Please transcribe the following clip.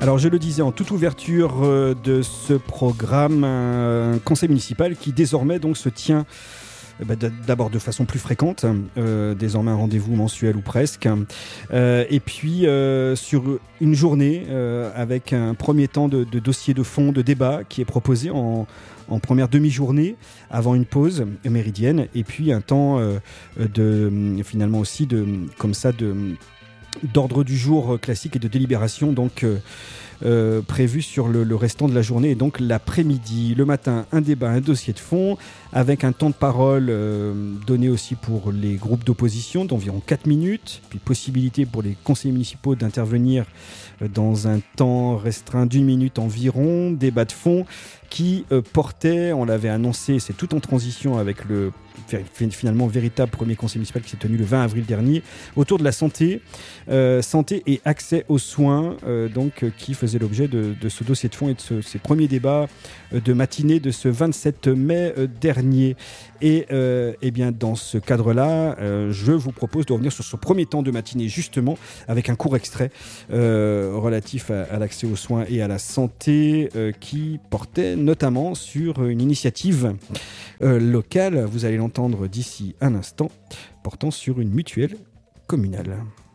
Alors je le disais en toute ouverture de ce programme, un conseil municipal qui désormais donc se tient d'abord de façon plus fréquente, désormais un rendez-vous mensuel ou presque, et puis sur une journée avec un premier temps de dossier de fond, de débat qui est proposé en première demi-journée avant une pause méridienne, et puis un temps finalement aussi d'ordre du jour classique et de délibération donc prévu sur le restant de la journée, et donc l'après-midi. Le matin, un débat, un dossier de fond avec un temps de parole donné aussi pour les groupes d'opposition d'environ 4 minutes, puis possibilité pour les conseillers municipaux d'intervenir dans un temps restreint d'1 minute environ. Débat de fond qui portait, on l'avait annoncé, c'est tout en transition avec le finalement véritable premier conseil municipal qui s'est tenu le 20 avril dernier, autour de la santé et accès aux soins, qui faisait l'objet de ce dossier de fond et de ces premiers débats de matinée de ce 27 mai dernier. Et bien dans ce cadre-là, je vous propose de revenir sur ce premier temps de matinée justement avec un court extrait relatif à l'accès aux soins et à la santé qui portait notamment sur une initiative locale, vous allez l'entendre d'ici un instant, portant sur une mutuelle communale.